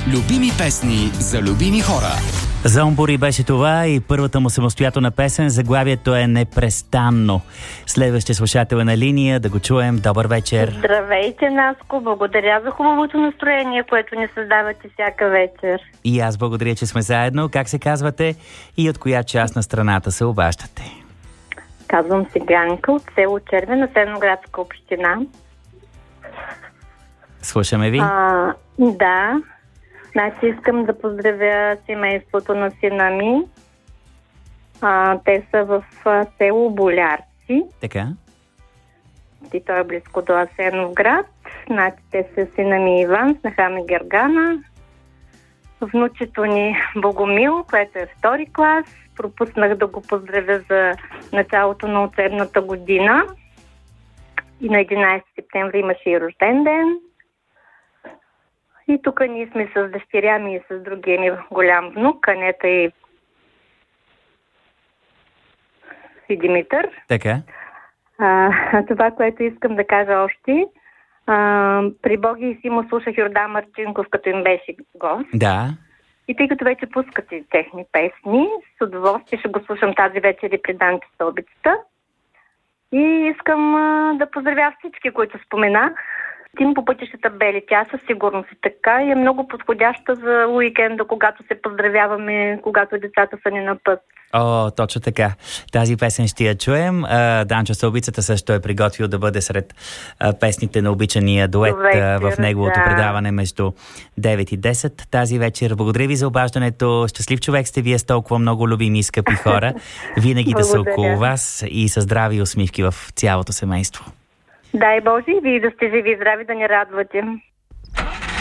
Любими песни за любими хора. Зомбори беше това и първата му самостоятелна песен. Заглавието е Непрестанно. Следващия слушател е на линия, да го чуем. Добър вечер. Здравейте, Наско. Благодаря за хубавото настроение, което ни създавате всяка вечер. И аз благодаря, че сме заедно. Как се казвате и от коя част на страната се обаждате? Казвам се Ганка от село Червена, Средноградска община. Слушаме ви. Да. Значи искам да поздравя семейството на сина ми. Те са в село Болярци. Така. И той е близко до Асеновград. Значи те са сина ми Иван, снаха ми Гергана. Внучето ни Богомил, което е втори клас. Пропуснах да го поздравя за началото на учебната година. И на 11 септември имаше и рожден ден. И тук ние сме с дъщеря ми и с другия ми голям внук, Анета и Димитър. Така. Това, което искам да кажа още, при Боги и Симо слушах Йордан Марчинков, като им беше гост. Да. И тъй като вече пускат и техни песни, с удоволствие ще го слушам тази вечер и при Данчо Стълбицата. И искам да поздравя всички, които споменах. Тим по пътищата бели, тя със сигурност е така и е много подходяща за уикенда, когато се поздравяваме, когато децата са ни на път. О, точно така. Тази песен ще я чуем. Данчо Стълбицата също е приготвил да бъде сред песните на обичания дует в неговото предаване между 9 и 10 тази вечер. Благодаря ви за обаждането. Щастлив човек сте вие с толкова много любими и скъпи хора. Винаги да са около вас и със здрави усмивки в цялото семейство. Дай Боже, вие да сте живи и здрави, да ни радвате.